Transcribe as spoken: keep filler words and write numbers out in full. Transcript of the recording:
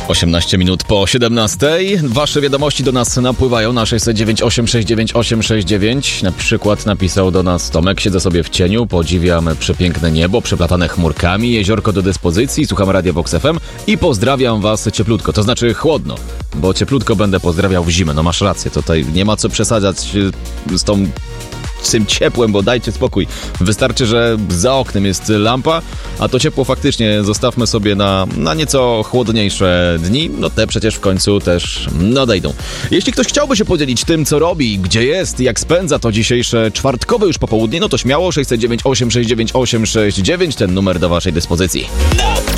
osiemnaście minut po siedemnastej. Wasze wiadomości do nas napływają na sześć zero dziewięć osiem sześć dziewięć osiem sześć dziewięć. Na przykład napisał do nas Tomek: siedzę sobie w cieniu, podziwiam przepiękne niebo, przeplatane chmurkami, jeziorko do dyspozycji, słucham Radia Vox F M i pozdrawiam was cieplutko, to znaczy chłodno, bo cieplutko będę pozdrawiał w zimę. No masz rację, tutaj nie ma co przesadzać z tą z tym ciepłem, bo dajcie spokój. Wystarczy, że za oknem jest lampa, a to ciepło faktycznie zostawmy sobie na, na nieco chłodniejsze dni. No te przecież w końcu też nadejdą. Jeśli ktoś chciałby się podzielić tym, co robi, gdzie jest, jak spędza to dzisiejsze czwartkowe już popołudnie, no to śmiało sześć zero dziewięć osiem sześć dziewięć osiem sześć dziewięć, ten numer do waszej dyspozycji.